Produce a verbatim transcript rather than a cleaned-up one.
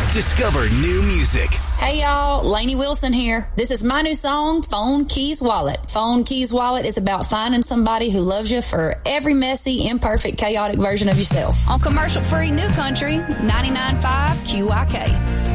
Discover new music. Hey y'all, Lainey Wilson here. This is my new song, Phone Keys Wallet. Phone Keys Wallet is about finding somebody who loves you for every messy, imperfect, chaotic version of yourself. On commercial-free New Country, ninety-nine point five Q I K.